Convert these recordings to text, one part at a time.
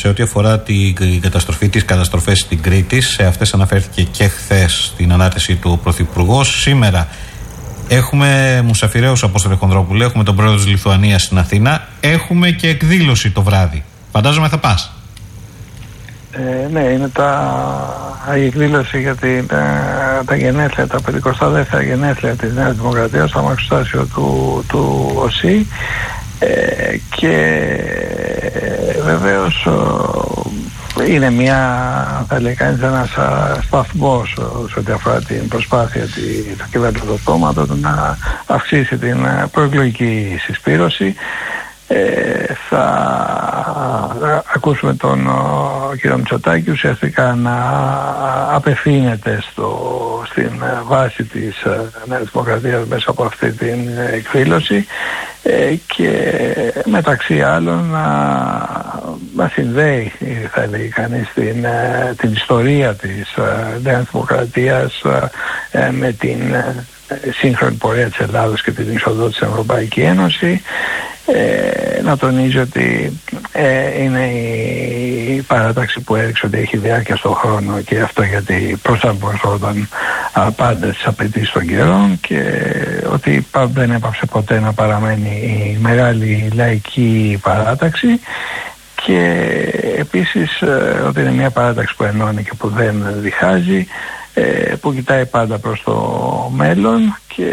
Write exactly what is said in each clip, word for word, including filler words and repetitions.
σε ό,τι αφορά την καταστροφή, τις καταστροφές στην Κρήτη. Σε αυτές αναφέρθηκε και χθες στην ανάρτηση του Πρωθυπουργού. Σήμερα έχουμε μουσαφιραίους, Απόστολε Χονδρόπουλε, έχουμε τον πρόεδρο της Λιθουανίας στην Αθήνα. Έχουμε και εκδήλωση το βράδυ. Φαντάζομαι θα πας. Ε, ναι, είναι τα, η εκδήλωση για την, τα, τα γενέθλια, τα πεντηκοστά δεύτερα γενέθλια της Νέας Δημοκρατίας στο αμαξοστάσιο του, του ΟΣΥ, ε, και βεβαίως είναι μια, θα λέει κανείς, ένας σταθμός σε ό,τι αφορά την προσπάθεια του κυβερνητικού κόμματος να αυξήσει την προεκλογική συσπήρωση. Ε, θα ακούσουμε τον ο, κύριο Μητσοτάκη ουσιαστικά να απευθύνεται στο, στην βάση της Νέας Δημοκρατίας μέσα από αυτή την εκδήλωση, ε, και μεταξύ άλλων να, να συνδέει, θα έλεγε κανείς, την, την ιστορία της Νέας Δημοκρατίας ε, με την σύγχρονη πορεία της Ελλάδος και την είσοδο της Ευρωπαϊκή Ένωση. Ε, να τονίζει ότι ε, είναι η παράταξη που έδειξε ότι έχει διάρκεια στον χρόνο, και αυτό γιατί προσαρμοζόταν πάντα στις απαιτήσεις των καιρών, και ότι δεν έπαψε ποτέ να παραμένει η μεγάλη λαϊκή παράταξη, και επίσης ε, ότι είναι μια παράταξη που ενώνει και που δεν διχάζει, ε, που κοιτάει πάντα προς το μέλλον, και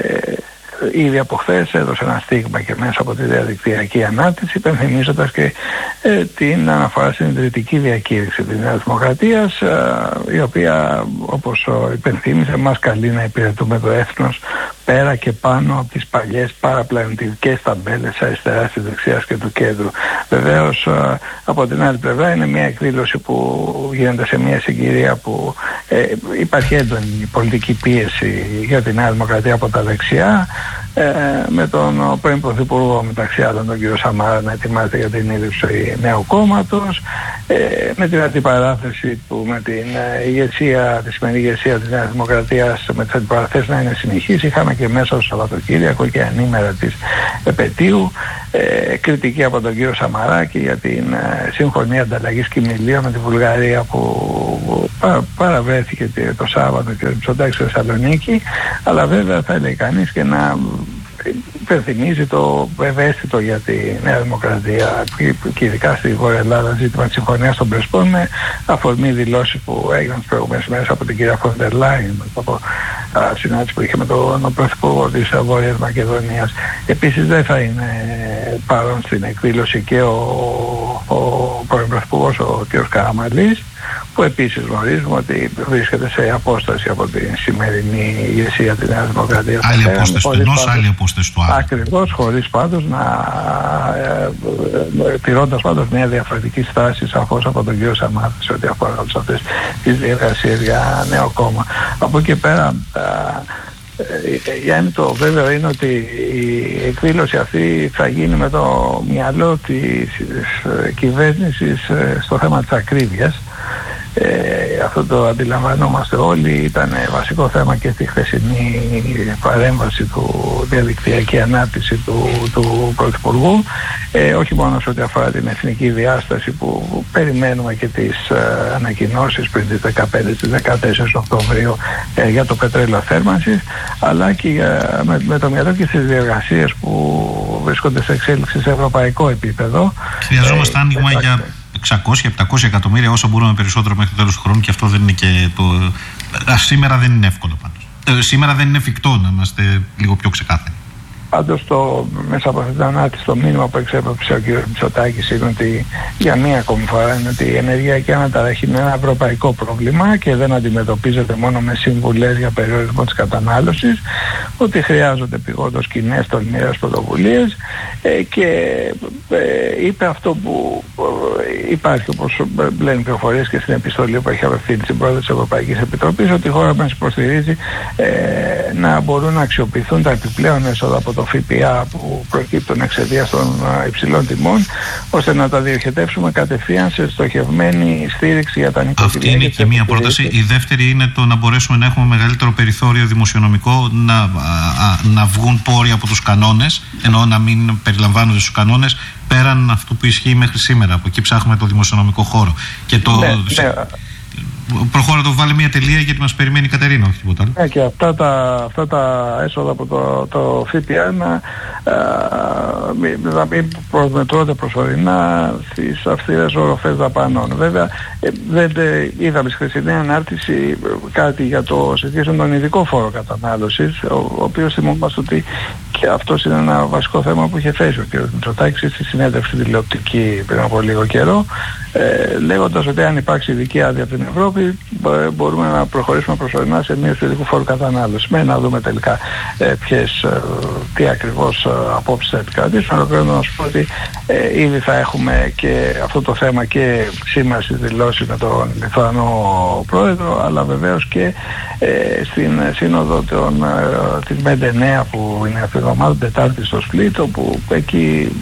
ήδη από χθες έδωσε ένα στίγμα και μέσα από τη διαδικτυακή ανάρτηση, υπενθυμίζοντας και ε, την αναφορά στην ιδρυτική διακήρυξη της Νέας Δημοκρατίας, ε, η οποία, όπως υπενθύμισε, μας καλεί να υπηρετούμε το έθνος πέρα και πάνω από τις παλιές παραπλανητικές ταμπέλες αριστεράς, της δεξιάς και του κέντρου. Βεβαίως, ε, από την άλλη πλευρά, είναι μια εκδήλωση που γίνεται σε μια συγκυρία που ε, υπάρχει έντονη πολιτική πίεση για τη Νέα Δημοκρατία από τα δεξιά, Ε, με τον πρώην Πρωθυπουργό, μεταξύ άλλων τον κύριο Σαμάρα, να ετοιμάζεται για την ίδρυση νέου κόμματος, ε, με την αντιπαράθεση του με την ε, ηγεσία, τη σημερινή ηγεσία της Νέας Δημοκρατίας, με τις αντιπαραθέσεις να είναι συνεχείς. Είχαμε και μέσα στο Σαββατοκύριακο και ανήμερα της επετείου ε, κριτική από τον κύριο Σαμαράκη για την ε, σύμφωνη ανταλλαγής κοιμηλίων με τη Βουλγαρία που πα, παραβρέθηκε το Σάββατο και ο Μητσοτάκης στη Θεσσαλονίκη, αλλά βέβαια θα έλεγε κανείς και να υπενθυμίζει το ευαίσθητο για τη Νέα Δημοκρατία και ειδικά στη Βόρεια Ελλάδα ζήτημα της συμφωνίας των Πρεσπών, με αφορμή δηλώσεις που έγιναν τις προηγούμενες μέρες από την κυρία Φόντερ Λάιεν, από συνάντηση που είχε με τον Πρωθυπουργό της Βόρειας Μακεδονίας. Επίσης δεν θα είναι παρόν στην εκδήλωση και ο, ο πρώην Πρωθυπουργός, ο κ. Καραμανλής, που επίσης γνωρίζουμε ότι βρίσκεται σε απόσταση από τη σημερινή ηγεσία της Νέας Δημοκρατίας. Άλλη απόσταση του ενός, άλλη απόσταση του άλλου. Ακριβώς, χωρίς πάντως να ε, τηρώντας πάντως μια διαφορετική στάση σαφώς από τον κύριο Σαμάρα σε ό,τι αφορά όλες αυτές τις διεργασίες για νέο κόμμα. Από εκεί πέρα, Γιάννη, το βέβαιο είναι ότι η εκδήλωση αυτή θα γίνει με το μυαλό της κυβέρνησης στο θέμα της ακρίβειας. Ε, αυτό το αντιλαμβανόμαστε όλοι, ήταν βασικό θέμα και στη χθεσινή παρέμβαση του, διαδικτυακή ανάρτηση του, του Πρωθυπουργού, ε, όχι μόνο σε ό,τι αφορά την εθνική διάσταση που περιμένουμε και τις ε, ανακοινώσεις πριν τις δεκαπέντε στις δεκατέσσερις Οκτωβρίου ε, για το πετρέλαιο θέρμανσης, αλλά και για, με, με το μυαλό και στις διεργασίες που βρίσκονται σε εξέλιξη σε ευρωπαϊκό επίπεδο. Χρειαζόμαστε ε, άνοιγμα για εξακόσια με επτακόσια εκατομμύρια, όσο μπορούμε περισσότερο μέχρι το τέλος του χρόνου, και αυτό δεν είναι και το... Α, σήμερα δεν είναι εύκολο πάντως. Ε, σήμερα δεν είναι εφικτό, να είμαστε λίγο πιο ξεκάθαροι. Πάντως το, μέσα από αυτή την ανάρτηση, το μήνυμα που εξέπαψε ο κ. Μητσοτάκης είναι ότι για μία ακόμη φορά είναι ότι η ενεργειακή αναταραχή είναι ένα ευρωπαϊκό πρόβλημα και δεν αντιμετωπίζεται μόνο με συμβουλές για περιορισμό της κατανάλωσης, ότι χρειάζονται επειγόντως κοινές τολμηρές πρωτοβουλίες, ε, και ε, είπε αυτό που ε, υπάρχει, όπως λένε πληροφορίες και στην επιστολή που έχει απευθύνει στην πρόεδρο της Ευρωπαϊκής Επιτροπής, ότι η χώρα μας υποστηρίζει ε, να μπορούν να αξιοποιηθούν τα επιπλέον έσοδα από το το ΦΠΑ που προκύπτουν εξαιτίας των υψηλών τιμών, ώστε να τα διοχετεύσουμε κατευθείαν σε στοχευμένη στήριξη για τα νοικοκυριά. Αυτή είναι και μία πρόταση. Η δεύτερη είναι το να μπορέσουμε να έχουμε μεγαλύτερο περιθώριο δημοσιονομικό, να, α, α, να βγουν πόροι από τους κανόνες, ενώ να μην περιλαμβάνονται στους κανόνες, πέραν αυτού που ισχύει μέχρι σήμερα. Από εκεί ψάχνουμε το δημοσιονομικό χώρο. Και το... Ναι, ναι. Προχώρα το βάλε μια τελεία γιατί μας περιμένει η Κατερίνα, όχι τίποτα άλλο. Ναι, και αυτά τα, αυτά τα έσοδα από το, το ΦΠΑ να, να μην προσμετρώνται προσωρινά στις αυστηρές οροφές δαπανών. Βέβαια, ε, δεν ε, είδαμε στη χθεσινή ανάρτηση κάτι για το σε σχέση με τον ειδικό φόρο κατανάλωσης, ο, ο οποίος θυμόμαστε ότι και αυτό είναι ένα βασικό θέμα που είχε θέσει ο κ. Μητσοτάκης στη συνέντευξη τηλεοπτική πριν από λίγο καιρό, ε, λέγοντας ότι αν υπάρξει ειδική άδεια από την Ευρώπη μπορούμε να προχωρήσουμε προσωρινά σε μείωση του ειδικού φόρου κατανάλωσης. Με να δούμε τελικά ε, ποιες, ε, τι ακριβώς ε, απόψεις θα επικρατήσουν. Ολοκληρώνω να σου πω ότι ε, ήδη θα έχουμε και αυτό το θέμα και σήμερα στις δηλώσεις με τον Λιθουανό Πρόεδρο, αλλά βεβαίως και ε, στην σύνοδο των, ε, της ΜΕΝΤ εννέα που είναι αυτή τη εβδομάδα, Τετάρτη στο Σπλίτ, όπου εκεί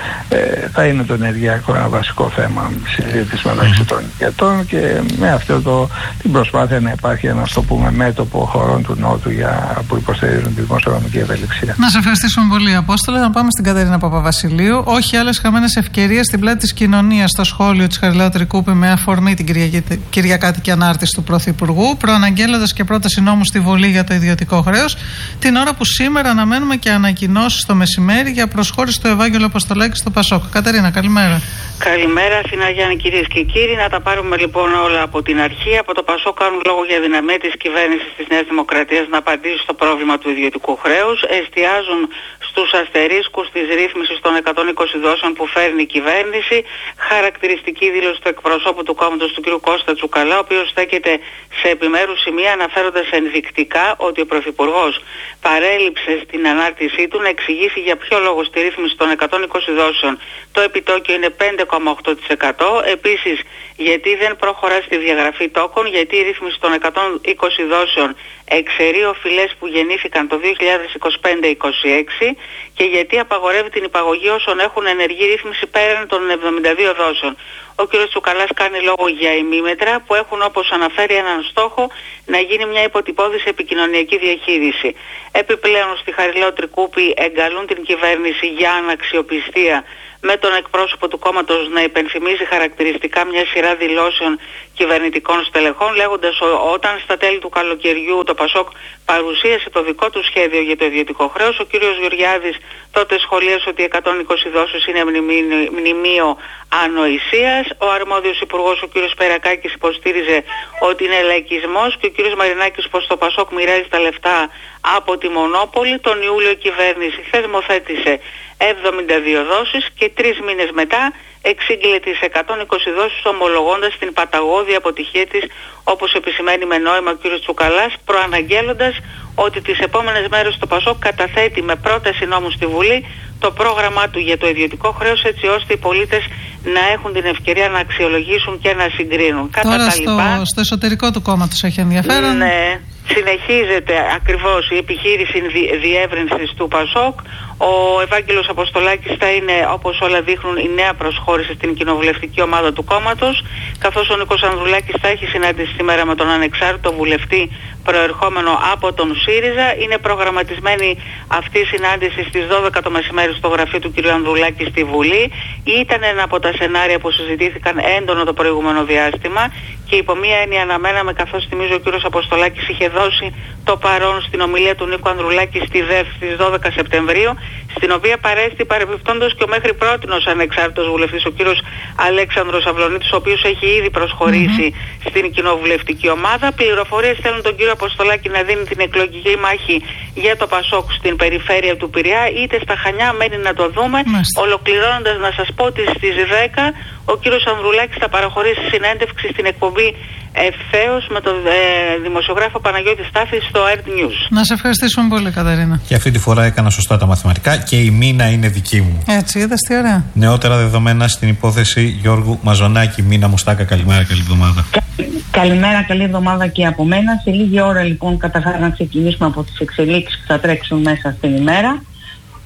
ε, θα είναι το ενεργειακό ένα βασικό θέμα συζήτηση μεταξύ των ηγετών και με αυτό το, την προσπάθεια να υπάρχει ένα, στο πούμε, μέτωπο χωρών του Νότου για, που υποστηρίζουν τη δημοσιονομική ευελιξία. Να σε ευχαριστήσουμε πολύ, Απόστολε. Να πάμε στην Κατερίνα Παπαβασιλείου. Όχι άλλες χαμένες ευκαιρίες στην πλάτη της κοινωνίας, στο σχόλιο της Χαριλάου Τρικούπη με αφορμή την κυριακάτικη ανάρτηση του Πρωθυπουργού, προαναγγέλλοντας και πρόταση νόμου στη Βουλή για το ιδιωτικό χρέος, την ώρα που σήμερα αναμένουμε και ανακοινώσεις το μεσημέρι για προσχώρηση στο Ευάγγελο Αποστολάκη στο Πασόκ. Κατερίνα, καλημέρα. Καλημέρα, Αθηνά Γιάννη, κυρίες και κύριοι. Να τα πάρουμε λοιπόν όλα από την αρχή. Από το Πασόκ κάνουν λόγο για δυναμία της κυβέρνησης της Νέας Δημοκρατίας να απαντήσει στο πρόβλημα του ιδιωτικού χρέους. Εστιάζουν στους αστερίσκους της ρύθμισης των εκατόν είκοσι δόσεων που φέρνει η κυβέρνηση. Χαρακτηριστική δήλωση του εκπροσώπου του κόμματος του κ. Κώστα Τσουκαλά, ο οποίος στέκεται σε επιμέρους σημεία αναφέροντας ενδεικτικά ότι ο Πρωθυπουργός παρέλειψε στην ανάρτησή του να εξηγήσει για ποιο λόγο στη ρύθμιση των εκατόν είκοσι δόσεων το επιτόκιο είναι πέντε κόμμα οκτώ τοις εκατό. Επίσης, γιατί δεν προχωρά στη διαγραφή τόκων, γιατί η ρύθμιση των εκατόν είκοσι δόσεων εξαιρεί οφειλές που γεννήθηκαν το δύο χιλιάδες είκοσι πέντε είκοσι έξι και γιατί απαγορεύει την υπαγωγή όσων έχουν ενεργή ρύθμιση πέραν των εβδομήντα δύο δόσεων. Ο κ. Τσουκαλάς κάνει λόγο για ημίμετρα που έχουν, όπως αναφέρει, έναν στόχο να γίνει μια υποτυπώδης επικοινωνιακή διαχείριση. Επιπλέον στη Χαριλάου Τρικούπη εγκαλούν την κυβέρνηση για αναξιοπιστία, με τον εκπρόσωπο του κόμματος να υπενθυμίζει χαρακτηριστικά μια σειρά δηλώσεων κυβερνητικών στελεχών, λέγοντας όταν στα τέλη του καλοκαιριού το Πασόκ παρουσίασε το δικό του σχέδιο για το ιδιωτικό χρέος, ο κ. Γεωργιάδης τότε σχολίασε ότι οι εκατόν είκοσι δόσεις είναι μνημείο ανοησίας. Ο αρμόδιος υπουργός, ο κ. Περακάκης, υποστήριζε ότι είναι λαϊκισμός και ο κ. Μαρινάκης πως το Πασόκ μοιράζει τα λεφτά από τη μονόπολη. Τον Ιούλιο η κυβέρνηση θεσμοθέτησε εβδομήντα δύο δόσεις και τρεις μήνες μετά εξήγηλε τις εκατόν είκοσι δόσεις, ομολογώντας την παταγώδη αποτυχία της, όπως επισημαίνει με νόημα ο κ. Τσουκαλάς, προαναγγέλλοντας ότι τις επόμενες μέρες το Πασόκ καταθέτει με πρόταση νόμου στη Βουλή το πρόγραμμά του για το ιδιωτικό χρέος, έτσι ώστε οι πολίτες να έχουν την ευκαιρία να αξιολογήσουν και να συγκρίνουν. Κατά Τώρα τα στο, λοιπά, στο εσωτερικό του κόμματος έχει ενδιαφέρον. Ναι, συνεχίζεται ακριβώς η επιχείρηση διεύρυνσης του Πασόκ. Ο Ευάγγελος Αποστολάκης θα είναι, όπως όλα δείχνουν, η νέα προσχώρηση στην κοινοβουλευτική ομάδα του κόμματος, καθώς ο Νίκος Ανδρουλάκης θα έχει συνάντηση σήμερα με τον ανεξάρτητο βουλευτή προερχόμενο από τον ΣΥΡΙΖΑ. Είναι προγραμματισμένη αυτή η συνάντηση στις δώδεκα το μεσημέρι στο γραφείο του κ. Ανδρουλάκη στη Βουλή. Ήταν ένα από τα σενάρια που συζητήθηκαν έντονο το προηγούμενο διάστημα και υπό μία έννοια αναμέναμε, καθώς θυμίζω ο κ. Αποστολάκης είχε δώσει το παρόν στην ομιλία του Νίκου Ανδρουλάκη στη ΔΕΦ στις δώδεκα Σεπτεμβρίου, στην οποία παρέστη παρεμπιπτόντως και ο μέχρι πρότινος ανεξάρτητος βουλευτής, ο κ. Αλέξανδρος Αυλονίτης, ο οποίος έχει ήδη προσχωρήσει mm-hmm. στην κοινοβουλευτική ομάδα. Πληροφορίες θέλουν τον κύριο Αποστολάκη να δίνει την εκλογική μάχη για το Πασόκ στην περιφέρεια του Πειραιά, είτε στα Χανιά, μένει να το δούμε. Mm-hmm. Ολοκληρώνοντας, να σας πω ότι στις δέκα ο κύριος Ανδρουλάκης θα παραχωρήσει συνέντευξη στην εκπομπή Ευθέως με τον ε, δημοσιογράφο Παναγιώτη Στάθη στο Earth News. Να σε ευχαριστήσουμε πολύ, Κατερίνα. Και αυτή τη φορά έκανα σωστά τα μαθηματικά και η μήνα είναι δική μου. Έτσι, είδες τι ωραία. Νεότερα δεδομένα στην υπόθεση Γιώργου Μαζονάκη. Μήνα Μουστάκα, καλημέρα, καλή εβδομάδα. Καλημέρα, καλή εβδομάδα και από μένα. Σε λίγη ώρα λοιπόν καταρχάς να ξεκινήσουμε από τις εξελίξεις που θα τρέξουν μέσα στην ημέρα.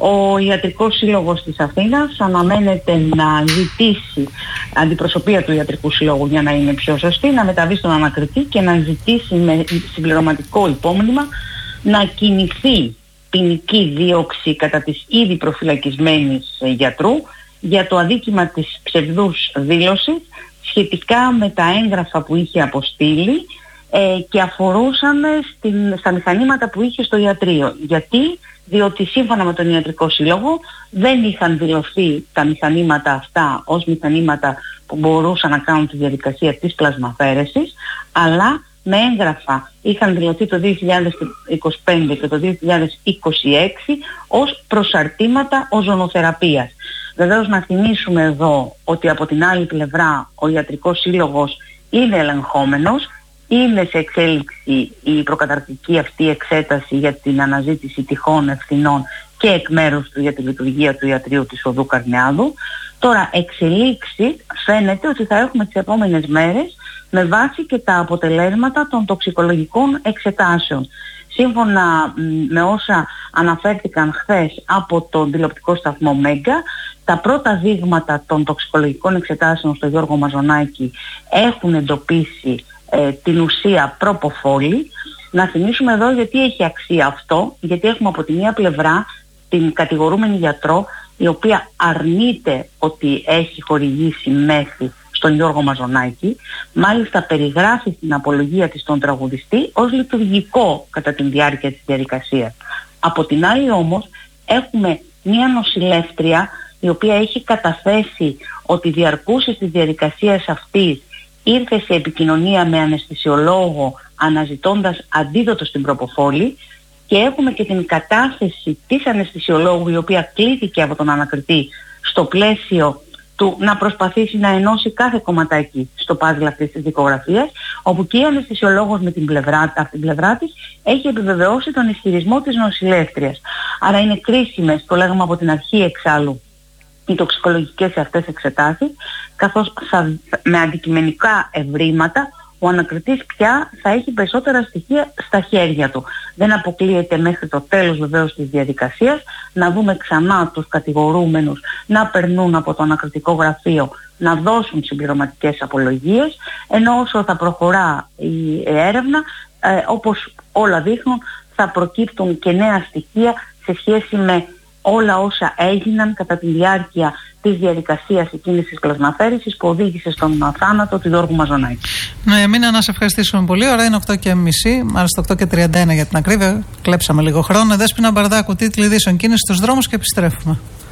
Ο Ιατρικός Σύλλογος της Αθήνας αναμένεται να ζητήσει, αντιπροσωπεία του Ιατρικού Συλλόγου για να είναι πιο σωστή, να μεταβεί στον ανακριτή και να ζητήσει με συμπληρωματικό υπόμνημα να κινηθεί ποινική δίωξη κατά της ήδη προφυλακισμένης γιατρού για το αδίκημα της ψευδούς δήλωσης σχετικά με τα έγγραφα που είχε αποστείλει ε, και αφορούσαν στην, στα μηχανήματα που είχε στο ιατρείο. Γιατί? Διότι σύμφωνα με τον Ιατρικό Σύλλογο δεν είχαν δηλωθεί τα μηχανήματα αυτά ως μηχανήματα που μπορούσαν να κάνουν τη διαδικασία της πλασμαφέρεσης, αλλά με έγγραφα είχαν δηλωθεί το δύο χιλιάδες είκοσι πέντε και το δύο χιλιάδες είκοσι έξι ως προσαρτήματα οζονοθεραπείας. Βεβαίως να θυμίσουμε εδώ ότι από την άλλη πλευρά ο Ιατρικός Σύλλογος είναι ελεγχόμενος, είναι σε εξέλιξη η προκαταρκτική αυτή εξέταση για την αναζήτηση τυχών ευθυνών και εκ μέρους του για τη λειτουργία του ιατρείου της Οδού Καρνιάδου. Τώρα εξελίξει φαίνεται ότι θα έχουμε τις επόμενες μέρες με βάση και τα αποτελέσματα των τοξικολογικών εξετάσεων. Σύμφωνα με όσα αναφέρθηκαν χθες από τον τηλεοπτικό σταθμό Μέγκα, τα πρώτα δείγματα των τοξικολογικών εξετάσεων στο Γιώργο Μαζονάκη έχουν εντοπίσει ε, την ουσία προποφόλη. Να θυμίσουμε εδώ γιατί έχει αξία αυτό, γιατί έχουμε από τη μία πλευρά την κατηγορούμενη γιατρό, η οποία αρνείται ότι έχει χορηγήσει μέθη στον Γιώργο Μαζονάκη, μάλιστα περιγράφει στην απολογία της τον τραγουδιστή ως λειτουργικό κατά τη διάρκεια της διαδικασίας. Από την άλλη όμως έχουμε μία νοσηλεύτρια η οποία έχει καταθέσει ότι διαρκούσε της διαδικασίας αυτής ήρθε σε επικοινωνία με αναισθησιολόγο αναζητώντας αντίδοτο στην προποφόλη, και έχουμε και την κατάθεση της αναισθησιολόγου η οποία κλήθηκε από τον ανακριτή στο πλαίσιο του να προσπαθήσει να ενώσει κάθε κομματάκι στο πάζλ αυτής της δικογραφίας, όπου και η αναισθησιολόγος με την πλευρά, από την πλευρά της έχει επιβεβαιώσει τον ισχυρισμό της νοσηλεύτριας. Άρα είναι κρίσιμες, το λέγαμε από την αρχή εξάλλου, οι τοξικολογικές αυτές εξετάσεις, καθώς θα, με αντικειμενικά ευρήματα ο ανακριτής πια θα έχει περισσότερα στοιχεία στα χέρια του. Δεν αποκλείεται μέχρι το τέλος βεβαίως της διαδικασίας να δούμε ξανά τους κατηγορούμενους να περνούν από το ανακριτικό γραφείο να δώσουν συμπληρωματικές απολογίες, ενώ όσο θα προχωρά η έρευνα, ε, όπως όλα δείχνουν, θα προκύπτουν και νέα στοιχεία σε σχέση με όλα όσα έγιναν κατά τη διάρκεια της διαδικασίας εκείνης της πλασμαφέρησης που οδήγησε στον θάνατο του Γιώργου Μαζονάκη. Ναι, Μίνα, να σε ευχαριστήσουμε πολύ. Ώρα είναι οκτώ και μισή, μάλιστα οκτώ και τριάντα ένα για την ακρίβεια. Κλέψαμε λίγο χρόνο. Δέσποινα Μπαρδάκου, τίτλοι ειδήσεων, κίνηση στους δρόμους και επιστρέφουμε.